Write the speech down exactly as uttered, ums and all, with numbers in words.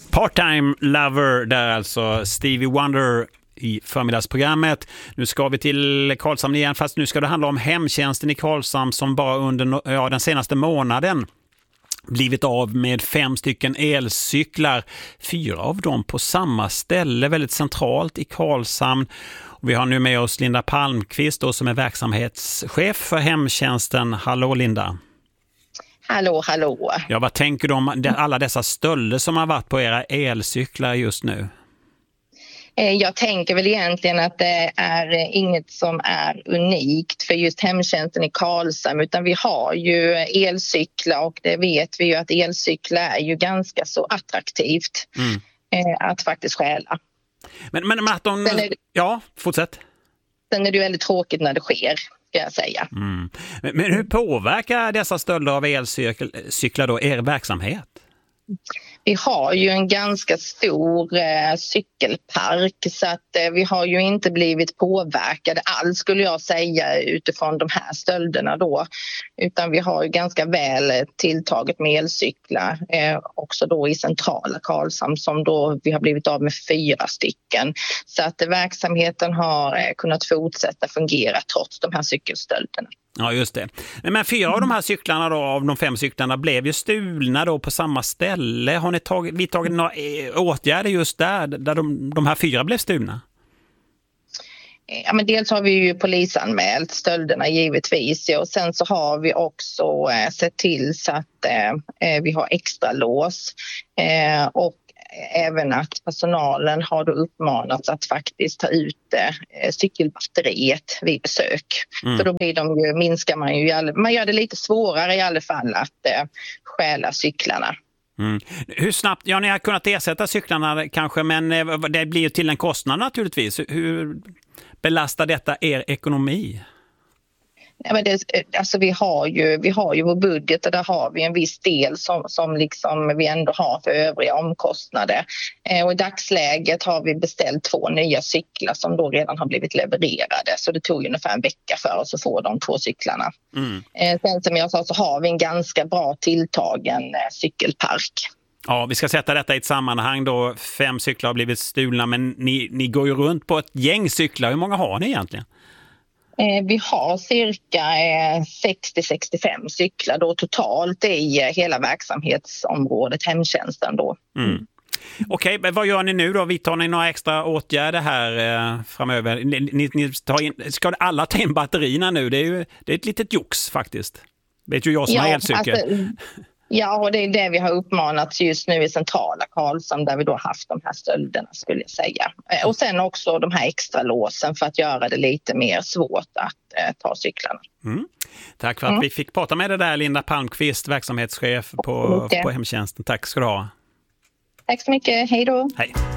Part-time lover, där alltså Stevie Wonder i förmiddagsprogrammet. Nu ska vi till Karlshamn igen, fast nu ska det handla om hemtjänsten i Karlshamn som bara under ja, den senaste månaden blivit av med fem stycken elcyklar. Fyra av dem på samma ställe, väldigt centralt i Karlshamn. Och vi har nu med oss Linda Palmqvist då, som är verksamhetschef för hemtjänsten. Hallå Linda. Hallå, hallå. Ja, vad tänker du om alla dessa stölder som har varit på era elcyklar just nu? Jag tänker väl egentligen att det är inget som är unikt för just hemtjänsten i Karlshamn, utan vi har ju elcyklar och det vet vi ju att elcyklar är ju ganska så attraktivt mm. att faktiskt stjäla. Men, men, men att de... Det, ja, fortsätt. Sen är det ju väldigt tråkigt när det sker, ska jag säga. Mm. Men, men hur påverkar dessa stölder av elcyklar då er verksamhet? Vi har ju en ganska stor eh, cykelpark så att eh, vi har ju inte blivit påverkade alls skulle jag säga utifrån de här stölderna då. Utan vi har ju ganska väl tilltaget med elcyklar eh, också då i centrala Karlshamn som då vi har blivit av med fyra stycken. Så att eh, verksamheten har eh, kunnat fortsätta fungera trots de här cykelstölderna. Ja, just det. Men fyra av de här cyklarna då, av de fem cyklarna blev ju stulna då på samma ställe. Har ni tagit, vidtagit några åtgärder just där, där de, de här fyra blev stulna? Ja, men dels har vi ju polisanmält stölderna givetvis och sen så har vi också eh, sett till så att eh, vi har extra lås eh, och även att personalen har då uppmanats att faktiskt ta ut eh, cykelbatteriet vid besök. Mm. För då blir de ju, minskar man ju, man gör det lite svårare i alla fall att eh, stjäla cyklarna. Mm. Hur snabbt, ja ni har kunnat ersätta cyklarna kanske, men eh, det blir ju till en kostnad naturligtvis. Hur belastar detta er ekonomi? Ja, men det, alltså vi, har ju, vi har ju vår budget och där har vi en viss del som, som liksom vi ändå har för övriga omkostnader. Eh, och i dagsläget har vi beställt två nya cyklar som då redan har blivit levererade. Så det tog ungefär en vecka för oss att få de två cyklarna. Mm. Eh, sen som jag sa så har vi en ganska bra tilltagen eh, cykelpark. Ja, vi ska sätta detta i ett sammanhang då. Fem cyklar har blivit stulna men ni, ni går ju runt på ett gäng cyklar. Hur många har ni egentligen? Vi har cirka sextio till sextiofem cyklar då totalt i hela verksamhetsområdet hemtjänsten då. Mm. Okej, men vad gör ni nu då? Vidtar ni några extra åtgärder här eh, framöver? Ni, ni, ni tar in, ska alla ta in batterierna nu? Det är ju det är ett litet jox faktiskt. Vet ju jag som ja, har elcykel. Alltså, ja, och det är det vi har uppmanats just nu i centrala Karlshamn där vi då haft de här stölderna skulle jag säga. Och sen också de här extra låsen för att göra det lite mer svårt att eh, ta cyklarna. Mm. Tack för att mm. vi fick prata med dig där, Linda Palmqvist, verksamhetschef på, på hemtjänsten. Tack ska du ha. Tack så mycket, hej då. Hej.